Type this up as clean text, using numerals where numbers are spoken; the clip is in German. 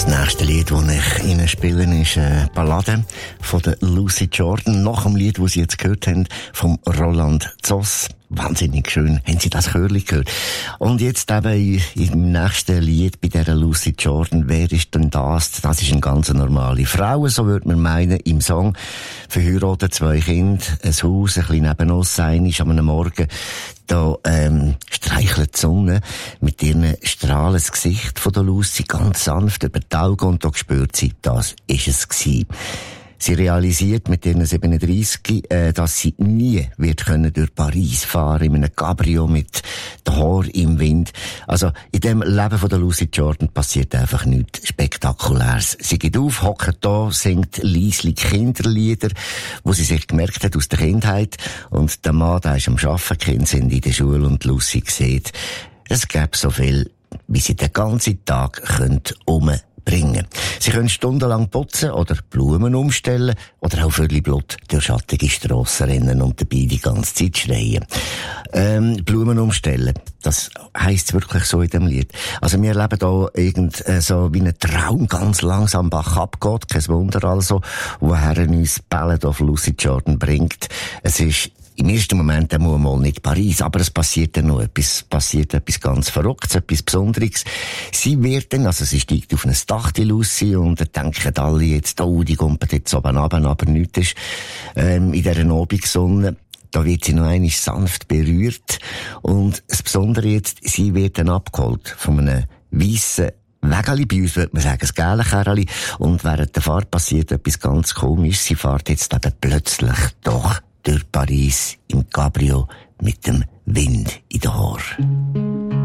Das nächste Lied, das ich Ihnen spiele, ist eine Ballade von der Lucy Jordan. Nach dem Lied, das Sie jetzt gehört haben, vom Roland Zoss. Wahnsinnig schön. Haben Sie das Chörli gehört? Und jetzt eben im nächsten Lied bei dieser Lucy Jordan. Wer ist denn das? Das ist eine ganz normale Frau, so würde man meinen, im Song. Verheiratet, 2 Kinder, ein Haus, ein bisschen neben uns sein, ist an einem Morgen. Da streichelt die Sonne mit ihren Strahlen das Gesicht von der Lucy ganz sanft über die Augen und da spürt sie, das ist es gewesen. Sie realisiert mit ihren 37, dass sie nie wird können durch Paris fahren in einem Cabrio mit den Haaren im Wind. Also in dem Leben von der Lucy Jordan passiert einfach nichts Spektakuläres. Sie geht auf, hockt da, singt leislich Kinderlieder, wo sie sich gemerkt hat aus der Kindheit. Und der Mann, der ist am Arbeiten, die Kinder sind in der Schule und Lucy sieht, es gäbe so viel, wie sie den ganzen Tag bringen. Sie können stundenlang putzen oder Blumen umstellen oder auch völlig Blut durch schattige Strassen rennen und dabei die ganze Zeit schreien. Blumen umstellen, das heisst wirklich so in dem Lied. Also wir erleben da so wie ein Traum ganz langsam Bach abgeht, kein Wunder also, woher uns Ballad of Lucy Jordan bringt. Es ist im ersten Moment mal nicht Paris, aber es passiert dann noch etwas ganz Verrücktes, etwas Besonderes. Sie wird dann, also sie steigt auf ein Dach, die Lucy, und dann denken alle jetzt, die kommt jetzt oben runter, aber nichts ist, in dieser Abendsonne. Da wird sie noch einmal sanft berührt. Und das Besondere jetzt, sie wird dann abgeholt von einem weissen Wägeli, bei uns würde man sagen, das gelbe Kerli. Und während der Fahrt passiert etwas ganz Komisches. Sie fährt jetzt eben plötzlich doch durch Paris im Cabrio mit dem Wind in den Haaren.